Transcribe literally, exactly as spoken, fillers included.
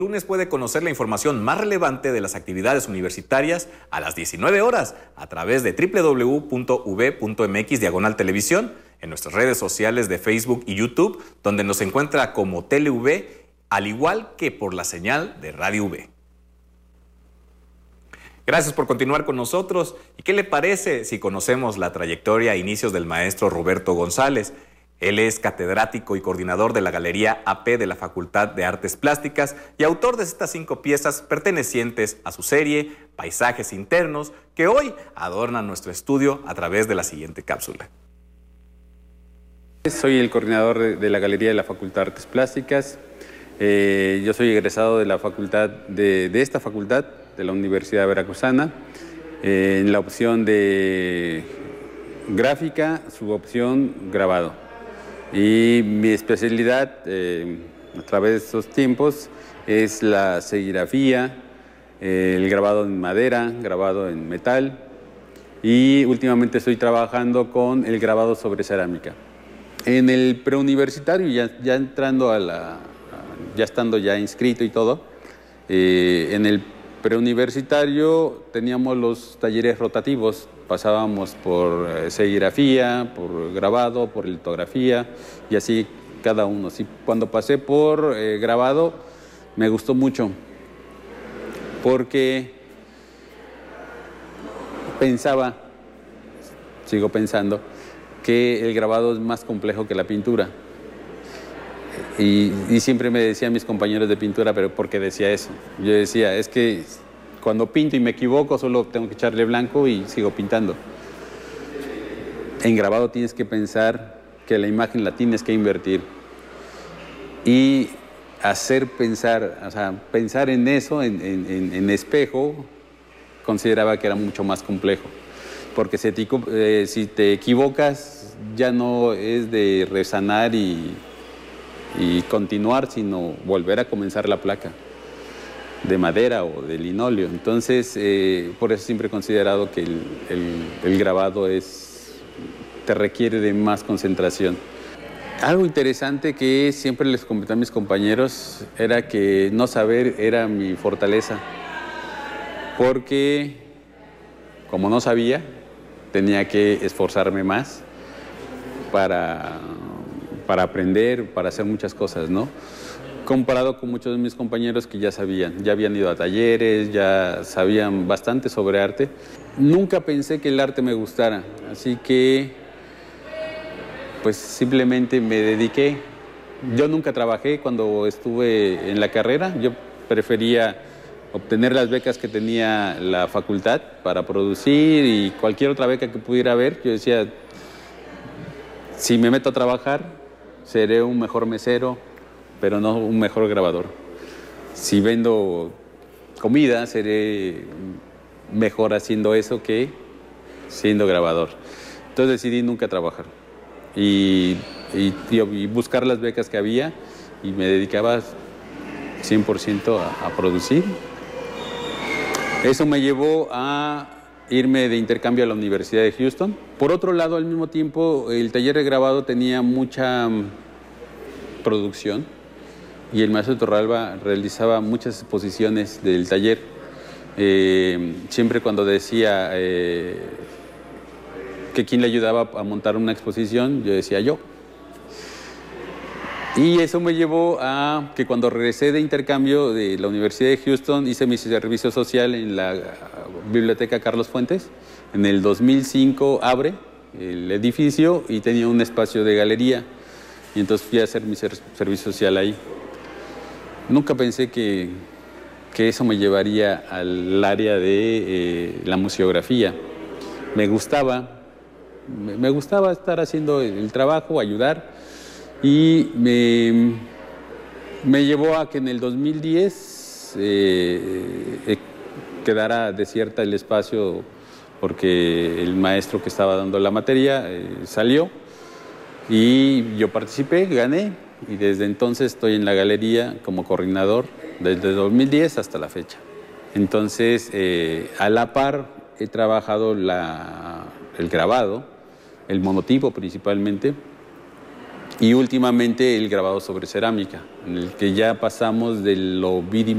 Lunes puede conocer la información más relevante de las actividades universitarias a las diecinueve horas a través de doble u doble u doble u punto u v punto m x diagonal televisión, en nuestras redes sociales de Facebook y YouTube, donde nos encuentra como TeleV, al igual que por la señal de Radio V. Gracias por continuar con nosotros. ¿Y qué le parece si conocemos la trayectoria e inicios del maestro Roberto González? Él es catedrático y coordinador de la Galería A P de la Facultad de Artes Plásticas y autor de estas cinco piezas pertenecientes a su serie Paisajes Internos, que hoy adornan nuestro estudio a través de la siguiente cápsula. Soy el coordinador de la Galería de la Facultad de Artes Plásticas. Eh, yo soy egresado de la facultad de, de esta facultad, de la Universidad Veracruzana, eh, en la opción de gráfica, subopción grabado. Y mi especialidad eh, a través de estos tiempos es la serigrafía, eh, el grabado en madera, grabado en metal, y últimamente estoy trabajando con el grabado sobre cerámica. En el preuniversitario, ya, ya entrando a la, ya estando ya inscrito y todo, eh, en el preuniversitario teníamos los talleres rotativos, pasábamos por eh, serigrafía, por grabado, por litografía y así cada uno. Así, cuando pasé por eh, grabado me gustó mucho porque pensaba, sigo pensando, que el grabado es más complejo que la pintura. Y, y siempre me decían mis compañeros de pintura, pero ¿por qué decía eso? Yo decía, es que cuando pinto y me equivoco, solo tengo que echarle blanco y sigo pintando. En grabado tienes que pensar que la imagen la tienes que invertir. Y hacer pensar, o sea, pensar en eso, en, en, en espejo, consideraba que era mucho más complejo. Porque si te, eh, si te equivocas, ya no es de resanar y, y continuar, sino volver a comenzar la placa de madera o de linóleo. Entonces, eh, por eso siempre he considerado que el, el, el grabado es, te requiere de más concentración. Algo interesante que siempre les comenté a mis compañeros era que no saber era mi fortaleza, porque como no sabía, tenía que esforzarme más para, para aprender, para hacer muchas cosas, ¿no? Comparado con muchos de mis compañeros que ya sabían, ya habían ido a talleres, ya sabían bastante sobre arte. Nunca pensé que el arte me gustara, así que pues simplemente me dediqué. Yo nunca trabajé cuando estuve en la carrera, yo prefería obtener las becas que tenía la facultad para producir y cualquier otra beca que pudiera haber. Yo decía, si me meto a trabajar, seré un mejor mesero, pero no un mejor grabador. Si vendo comida, seré mejor haciendo eso que siendo grabador. Entonces decidí nunca trabajar y, y, y buscar las becas que había y me dedicaba cien por ciento a, a producir. Eso me llevó a irme de intercambio a la Universidad de Houston. Por otro lado, al mismo tiempo, el taller de grabado tenía mucha producción y el maestro Torralba realizaba muchas exposiciones del taller. Eh, siempre cuando decía eh, que quién le ayudaba a montar una exposición, yo decía yo. Y eso me llevó a que cuando regresé de intercambio de la Universidad de Houston, hice mi servicio social en la Biblioteca Carlos Fuentes. En el dos mil cinco abre el edificio y tenía un espacio de galería. Y entonces fui a hacer mi ser servicio social ahí. Nunca pensé que, que eso me llevaría al área de eh, la museografía. Me gustaba, me, me gustaba estar haciendo el trabajo, ayudar. Y me, me llevó a que en el dos mil diez eh, eh, quedara desierta el espacio porque el maestro que estaba dando la materia eh, salió y yo participé, gané y desde entonces estoy en la galería como coordinador desde dos mil diez hasta la fecha. Entonces, eh, a la par he trabajado la, el grabado, el monotipo principalmente, y últimamente el grabado sobre cerámica, en el que ya pasamos de lo bidimensional